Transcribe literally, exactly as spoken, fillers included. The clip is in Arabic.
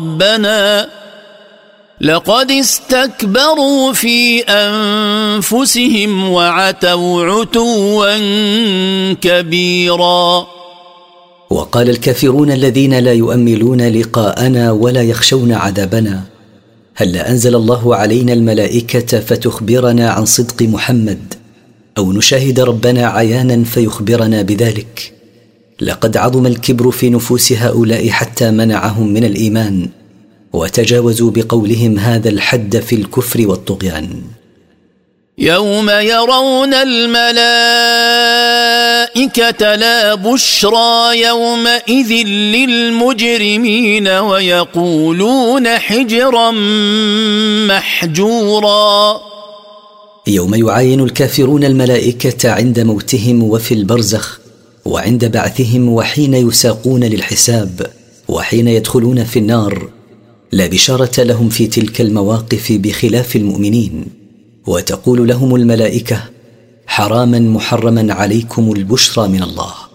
ربنا لقد استكبروا في أنفسهم وعتوا عتوا كبيرا. وقال الكافرون الذين لا يؤملون لقاءنا ولا يخشون عذابنا: هل أنزل الله علينا الملائكة فتخبرنا عن صدق محمد، أو نشاهد ربنا عيانا فيخبرنا بذلك؟ لقد عظم الكبر في نفوس هؤلاء حتى منعهم من الإيمان، وتجاوزوا بقولهم هذا الحد في الكفر والطغيان. يوم يرون الملائكة لا بشرى يومئذ للمجرمين ويقولون حجرا محجورا. يوم يعاين الكافرون الملائكة عند موتهم وفي البرزخ وعند بعثهم وحين يساقون للحساب وحين يدخلون في النار، لا بشارة لهم في تلك المواقف بخلاف المؤمنين. وتقول لهم الملائكة: حراما محرما عليكم البشرى من الله.